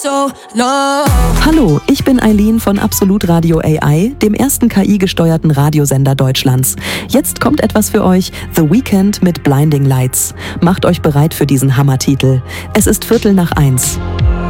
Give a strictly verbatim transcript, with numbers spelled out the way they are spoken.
So low. Hallo, ich bin Eileen von Absolut Radio A I, dem ersten K I-gesteuerten Radiosender Deutschlands. Jetzt kommt etwas für euch, The Weeknd mit Blinding Lights. Macht euch bereit für diesen Hammertitel. Es ist Viertel nach eins.